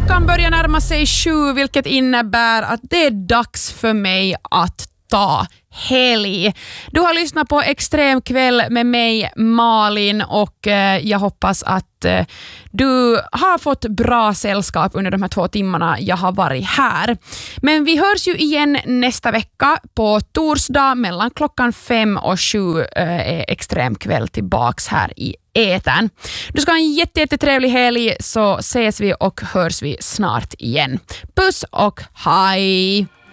Klockan börjar närma sig 7, vilket innebär att det är dags för mig att ta helg. Du har lyssnat på Extrem kväll med mig, Malin, och jag hoppas att du har fått bra sällskap under de här 2 timmarna jag har varit här. Men vi hörs ju igen nästa vecka på torsdag mellan klockan 5 och 7 är Extrem kväll tillbaks här i etern. Du ska ha en jättetrevlig helg, så ses vi och hörs vi snart igen. Puss och hej!